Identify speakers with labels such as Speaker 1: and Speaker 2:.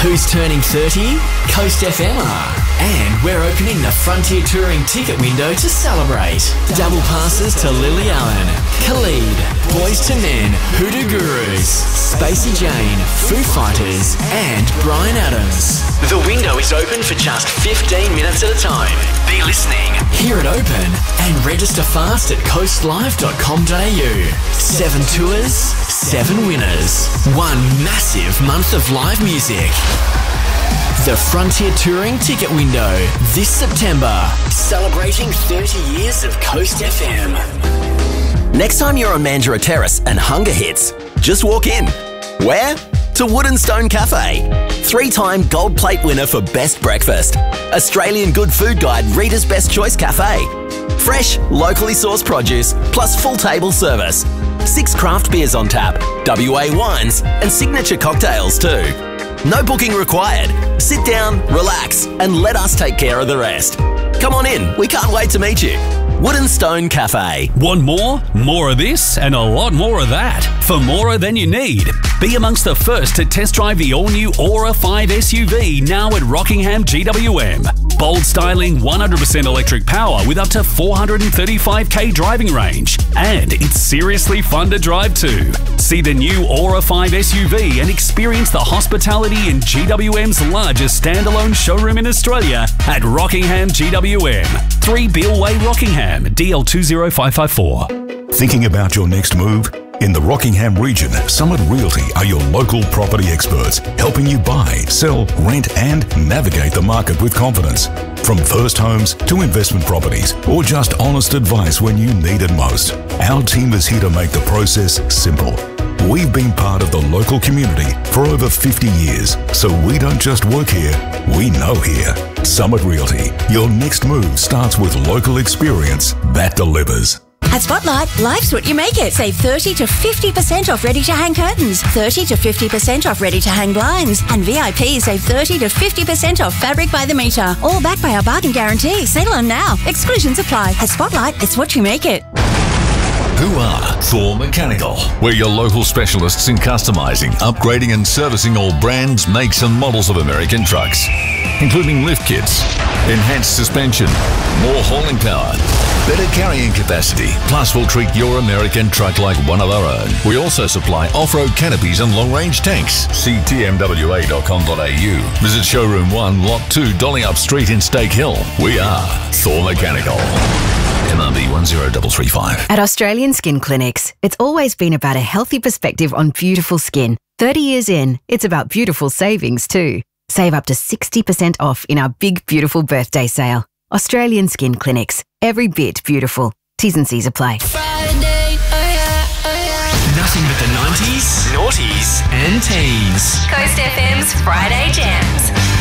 Speaker 1: Who's turning 30? Coast FM are. And we're opening the Frontier Touring ticket window to celebrate. Double passes to Lily Allen, Khalid, Boys to Men, Hoodoo Gurus, Spacey Jane, Foo Fighters, and Bryan Adams. The window is open for just 15 minutes at a time. Be listening, hear it open, and register fast at coastlive.com.au. 7 tours, 7 winners. One massive month of live music. The Frontier Touring ticket window this September, celebrating 30 years of Coast FM. Next time you're on Mandurah Terrace and hunger hits, just walk in. Where? To Wood and Stone Cafe. 3-time gold plate winner for best breakfast. Australian Good Food Guide Reader's Best Choice Cafe. Fresh, locally sourced produce plus full table service. 6 craft beers on tap, WA wines and signature cocktails too. No booking required. Sit down, relax, and let us take care of the rest. Come on in, we can't wait to meet you. Wood and Stone Cafe.
Speaker 2: Want more? More of this and a lot more of that. For more than you need. Be amongst the first to test drive the all-new Aura 5 SUV now at Rockingham GWM. Bold styling, 100% electric power with up to 435k driving range. And it's seriously fun to drive too. See the new Aura 5 SUV and experience the hospitality in GWM's largest standalone showroom in Australia at Rockingham GWM. 3 Beale Way, Rockingham, DL20554.
Speaker 3: Thinking about your next move? In the Rockingham region, Summit Realty are your local property experts, helping you buy, sell, rent and navigate the market with confidence. From first homes to investment properties or just honest advice when you need it most, our team is here to make the process simple. We've been part of the local community for over 50 years, so we don't just work here, we know here. Summit Realty, your next move starts with local experience that delivers.
Speaker 4: At Spotlight, life's what you make it. Save 30 to 50% off ready-to-hang curtains, 30 to 50% off ready-to-hang blinds, and VIP save 30 to 50% off fabric by the metre. All backed by our bargain guarantee. Sale on now. Exclusions apply. At Spotlight, it's what you make it.
Speaker 5: Who are Thor Mechanical? We're your local specialists in customising, upgrading and servicing all brands, makes and models of American trucks, including lift kits, enhanced suspension, more hauling power, better carrying capacity. Plus, we'll treat your American truck like one of our own. We also supply off-road canopies and long-range tanks. See tmwa.com.au. Visit Showroom 1, Lot 2, Dolly Up Street in Stake Hill. We are Thor Mechanical. MRB 10335.
Speaker 6: At Australian Skin Clinics, it's always been about a healthy perspective on beautiful skin. 30 years in, it's about beautiful savings too. Save up to 60% off in our big, beautiful birthday sale. Australian Skin Clinics. Every bit beautiful. T's and C's apply.
Speaker 1: Friday, nothing but the 90s, noughties and teens.
Speaker 7: Coast FM's Friday Jams.